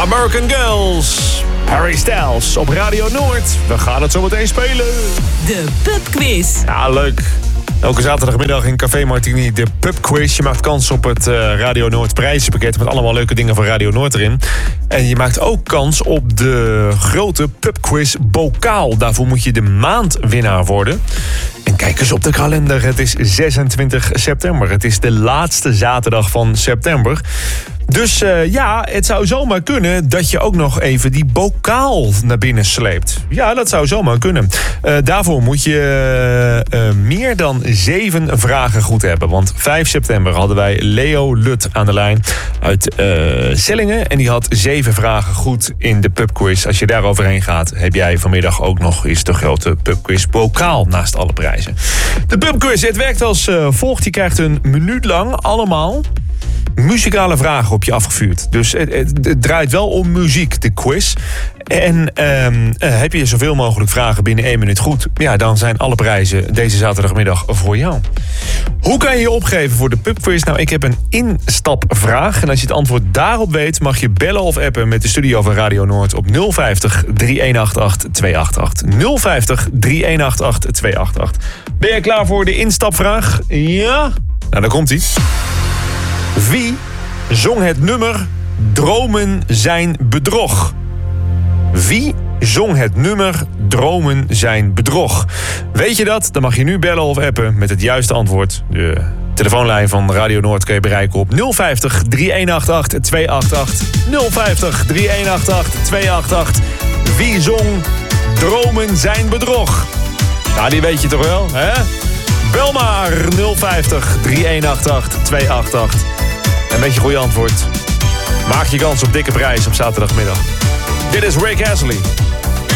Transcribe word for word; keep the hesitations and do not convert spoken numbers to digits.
American Girls. Harry Styles op Radio Noord. We gaan het zo meteen spelen. De pubquiz. Ja, leuk. Elke zaterdagmiddag in Café Martini de pubquiz. Je maakt kans op het uh, Radio Noord prijzenpakket met allemaal leuke dingen van Radio Noord erin. En je maakt ook kans op de grote pubquiz bokaal. Daarvoor moet je de maandwinnaar worden. En kijk eens op de kalender. Het is zesentwintig september. Het is de laatste zaterdag van september. Dus uh, ja, het zou zomaar kunnen dat je ook nog even die bokaal naar binnen sleept. Ja, dat zou zomaar kunnen. Uh, daarvoor moet je uh, meer dan zeven vragen goed hebben. Want vijf september hadden wij Leo Lut aan de lijn uit uh, Zellingen. En die had zeven vragen goed in de pubquiz. Als je daar overheen gaat, heb jij vanmiddag ook nog eens de grote pubquiz bokaal naast alle prijzen. De pubquiz, het werkt als uh, volgt. Je krijgt een minuut lang allemaal muzikale vragen op je afgevuurd. Dus het, het, het draait wel om muziek, de quiz. En um, uh, heb je zoveel mogelijk vragen binnen één minuut goed, ja, dan zijn alle prijzen deze zaterdagmiddag voor jou. Hoe kan je je opgeven voor de pubquiz? Nou, ik heb een instapvraag. En als je het antwoord daarop weet, mag je bellen of appen met de studio van Radio Noord op nul vijftig, drie een acht acht, twee acht acht. nul vijftig, drie een acht acht, twee acht acht. Ben je klaar voor de instapvraag? Ja? Nou, daar komt-ie. Wie zong het nummer Dromen zijn bedrog? Wie zong het nummer Dromen zijn bedrog? Weet je dat? Dan mag je nu bellen of appen met het juiste antwoord. De telefoonlijn van Radio Noord kun je bereiken op nul vijftig, drie een acht acht, twee acht acht. nul vijftig, drie een acht acht, twee acht acht. Wie zong Dromen zijn bedrog? Nou, die weet je toch wel, hè? Bel maar nul vijftig, drie een acht acht, twee acht acht. En met je goede antwoord maak je kans op dikke prijs op zaterdagmiddag. Dit is Rick Astley.